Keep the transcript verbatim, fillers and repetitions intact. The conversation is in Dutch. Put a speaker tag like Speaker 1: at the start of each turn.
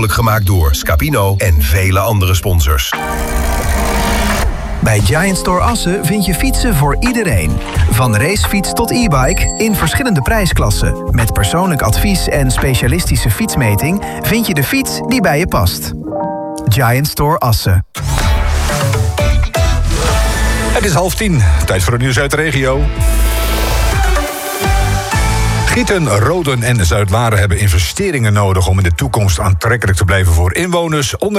Speaker 1: mogelijk gemaakt door Scapino en vele andere sponsors.
Speaker 2: Bij Giant Store Assen vind je fietsen voor iedereen. Van racefiets tot e-bike in verschillende prijsklassen. Met persoonlijk advies en specialistische fietsmeting vind je de fiets die bij je past. Giant Store Assen.
Speaker 3: Het is half tien. Tijd voor het nieuws uit de regio. Gieten, Roden en Zuidlaren hebben investeringen nodig om in de toekomst aantrekkelijk te blijven voor inwoners,